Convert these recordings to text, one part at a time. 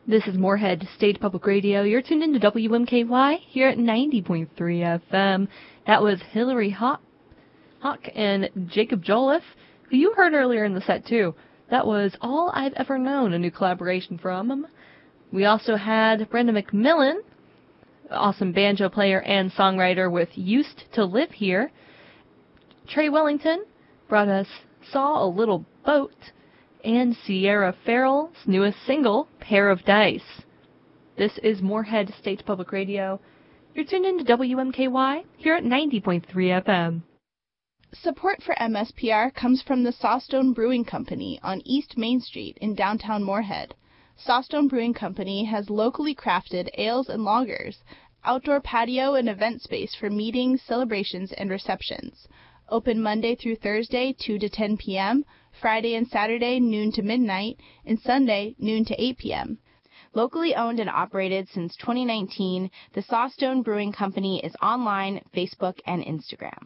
This is Moorhead State Public Radio. You're tuned into WMKY here at 90.3 FM. That was Hillary Hawk and Jacob Jolliffe, who you heard earlier in the set too. That was All I've Ever Known, a new collaboration from them. We also had Brenda McMillan, awesome banjo player and songwriter with Used to Live Here. Trey Wellington brought us Saw a Little Boat, and Sierra Farrell's newest single, Pair of Dice. This is Moorhead State Public Radio. You're tuned into WMKY here at 90.3 FM. Support for MSPR comes from the Sawstone Brewing Company on East Main Street in downtown Moorhead. Sawstone Brewing Company has locally crafted ales and lagers, outdoor patio and event space for meetings, celebrations, and receptions. Open Monday through Thursday, 2 to 10 p.m., Friday and Saturday, noon to midnight, and Sunday, noon to 8 p.m. Locally owned and operated since 2019, the Sawstone Brewing Company is online, Facebook, and Instagram.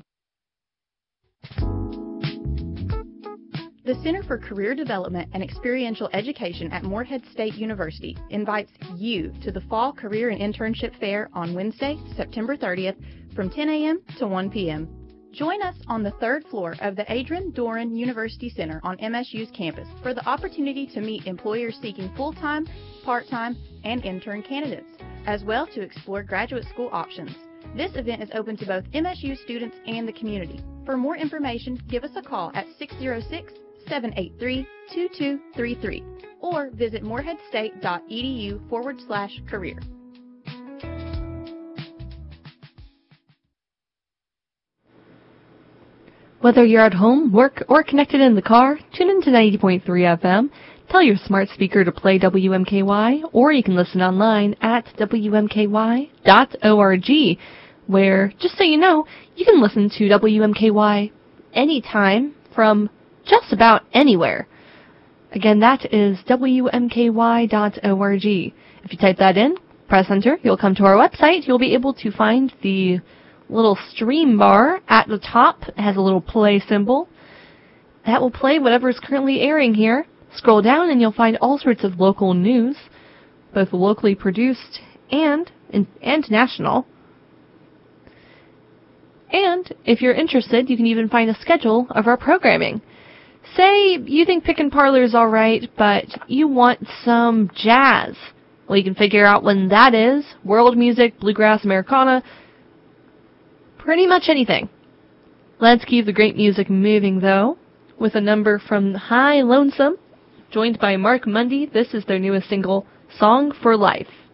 The Center for Career Development and Experiential Education at Moorhead State University invites you to the Fall Career and Internship Fair on Wednesday, September 30th from 10 a.m. to 1 p.m. Join us on the third floor of the Adrian Doran University Center on MSU's campus for the opportunity to meet employers seeking full-time, part-time, and intern candidates, as well to explore graduate school options. This event is open to both MSU students and the community. For more information, give us a call at 606-783-2233 or visit moorheadstate.edu/career. Whether you're at home, work, or connected in the car, tune into 90.3 FM. Tell your smart speaker to play WMKY, or you can listen online at WMKY.org, where, just so you know, you can listen to WMKY anytime from just about anywhere. Again, that is WMKY.org. If you type that in, press enter, you'll come to our website. You'll be able to find the little stream bar at the top. It has a little play symbol. That will play whatever is currently airing here. Scroll down and you'll find all sorts of local news, both locally produced and national. And if you're interested, you can even find a schedule of our programming. Say you think Pick and Parlor is alright, but you want some jazz. Well, you can figure out when that is. World music, bluegrass, Americana, pretty much anything. Let's keep the great music moving, though, with a number from High Lonesome, joined by Mark Mundy. This is their newest single, Song for Life.